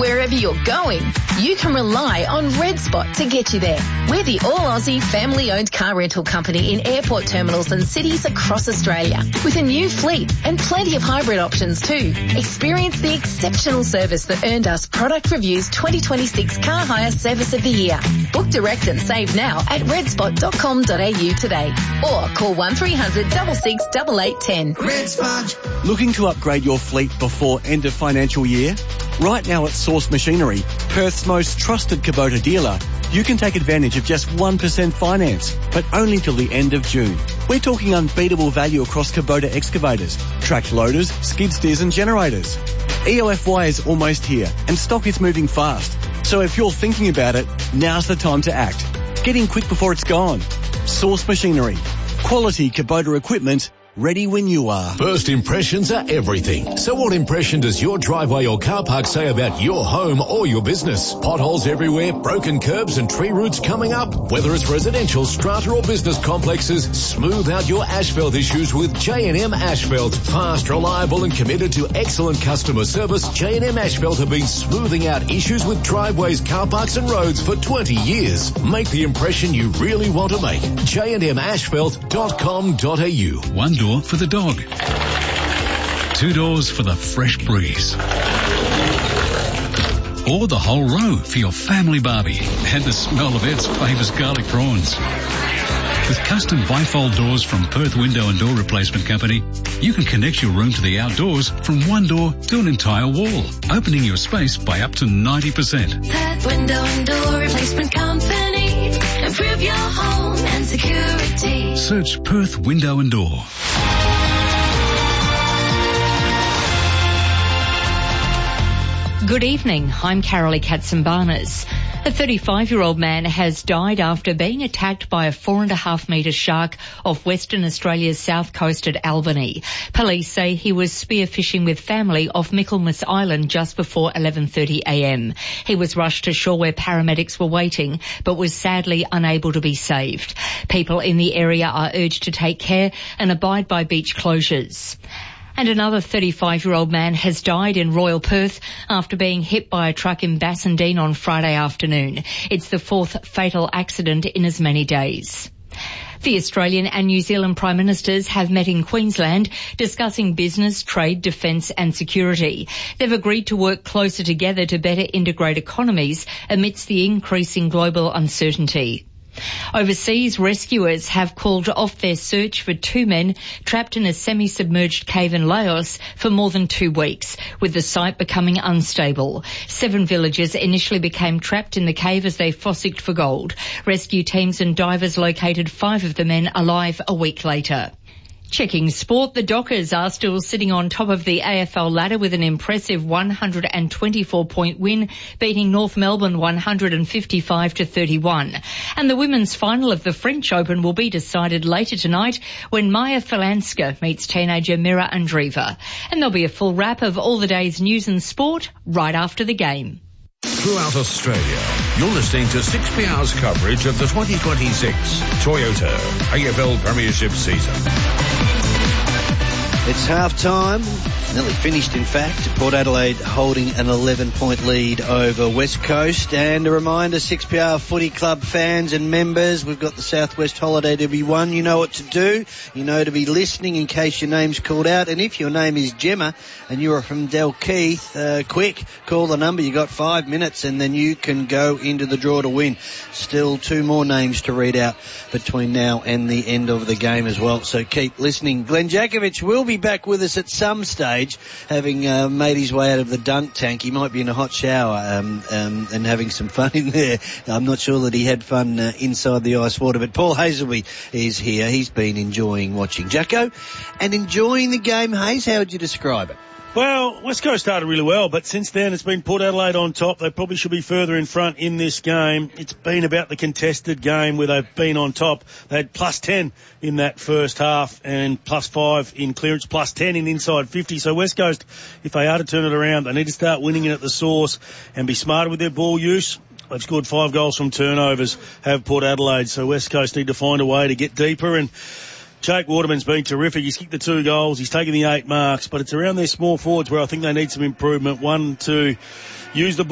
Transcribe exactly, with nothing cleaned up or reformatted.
Wherever you're going, you can rely on Red Spot to get you there. We're the all-Aussie family-owned car rental company in airport terminals and cities across Australia, with a new fleet and plenty of hybrid options too. Experience the exceptional service that earned us Product Review's twenty twenty-six Car Hire Service of the Year. Book direct and save now at red spot dot com dot a u today, or call one three hundred, six six, eight eight one zero. Red Spot. Looking to upgrade your fleet before end of financial year? Right now at Source Machinery, Perth's most trusted Kubota dealer, you can take advantage of just one percent finance, but only till the end of June. We're talking unbeatable value across Kubota excavators, tracked loaders, skid steers and generators. E O F Y is almost here and stock is moving fast. So if you're thinking about it, now's the time to act. Get in quick before it's gone. Source Machinery. Quality Kubota equipment, ready when you are. First impressions are everything. So what impression does your driveway or car park say about your home or your business? Potholes everywhere, broken curbs and tree roots coming up. Whether it's residential, strata or business complexes, smooth out your asphalt issues with J and M Asphalt. Fast, reliable and committed to excellent customer service, J and M Asphalt have been smoothing out issues with driveways, car parks and roads for twenty years. Make the impression you really want to make. j and m asphalt dot com dot a u. One door for the dog. Two doors for the fresh breeze. Or the whole row for your family barbie and the smell of Ed's famous garlic prawns. With custom bifold doors from Perth Window and Door Replacement Company, you can connect your room to the outdoors from one door to an entire wall, opening your space by up to ninety percent. Perth Window and Door Replacement Company. Improve your home and security. Search Perth Window and Door. Good evening, I'm Carolee Katsambanas. A thirty-five-year-old man has died after being attacked by a four and a half metre shark off Western Australia's south coast at Albany. Police say he was spearfishing with family off Michaelmas Island just before eleven thirty a m. He was rushed to shore where paramedics were waiting, but was sadly unable to be saved. People in the area are urged to take care and abide by beach closures. And another thirty-five-year-old man has died in Royal Perth after being hit by a truck in Bassendean on Friday afternoon. It's the fourth fatal accident in as many days. The Australian and New Zealand Prime Ministers have met in Queensland discussing business, trade, defence and security. They've agreed to work closer together to better integrate economies amidst the increasing global uncertainty. Overseas, rescuers have called off their search for two men trapped in a semi-submerged cave in Laos for more than two weeks, with the site becoming unstable. Seven villagers initially became trapped in the cave as they fossicked for gold. Rescue teams and divers located five of the men alive a week later. Checking sport, the Dockers are still sitting on top of the A F L ladder with an impressive one hundred twenty-four point win, beating North Melbourne one hundred fifty-five to thirty-one. And the women's final of the French Open will be decided later tonight when Maya Falanska meets teenager Mira Andreeva. And there'll be a full wrap of all the day's news and sport right after the game. Throughout Australia, you're listening to six P R's coverage of the twenty twenty-six Toyota A F L Premiership season. It's half-time, nearly finished in fact. Port Adelaide holding an eleven-point lead over West Coast. And a reminder, six P R Footy Club fans and members, we've got the Southwest Holiday to be won. You know what to do. You know to be listening in case your name's called out. And if your name is Gemma and you are from Dalkeith, uh, quick, call the number. You got five minutes and then you can go into the draw to win. Still two more names to read out between now and the end of the game as well. So keep listening. Glenn Jakovich will be back with us at some stage, having uh, made his way out of the dunk tank. He might be in a hot shower um, um, and having some fun in there. I'm not sure that he had fun uh, inside the ice water, but Paul Hazelby is here. He's been enjoying watching Jacko and enjoying the game. Hayes, how would you describe it? Well, West Coast started really well, but since then it's been Port Adelaide on top. They probably should be further in front in this game. It's been about the contested game where they've been on top. They had plus ten in that first half and plus five in clearance, plus ten in inside fifty. So West Coast, if they are to turn it around, they need to start winning it at the source and be smarter with their ball use. They've scored five goals from turnovers, have Port Adelaide. So West Coast need to find a way to get deeper, and Jake Waterman's been terrific. He's kicked the two goals. He's taken the eight marks, but it's around their small forwards where I think they need some improvement. One, to use the